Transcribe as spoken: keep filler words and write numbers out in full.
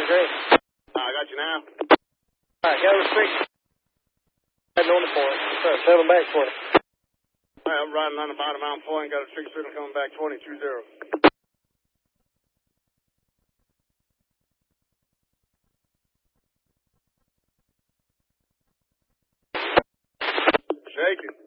great. I got you now. All right, got a restriction. Heading on the point. Sorry, seven back twenty. All right, I'm riding on the bottom of Mount Point. Got a restriction signal coming back twenty two zero. Shaking.